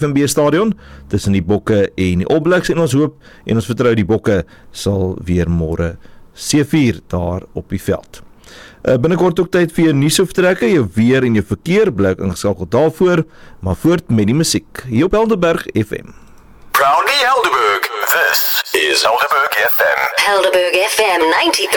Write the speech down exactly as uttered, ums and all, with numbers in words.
F N B stadion tussen die Bokke en die All Blacks, en ons hoop en ons vertrou die Bokke sal weer môre seevier daar op die veld. Uh, binnekort ook tyd vir jou nuusoptrekke, jou weer en jou verkeer, bly ingeskakel daarvoor, maar voort met die musiek, hier op Helderberg F M. Proudly Helderberg, this is Helderberg F M. Helderberg F M ninety.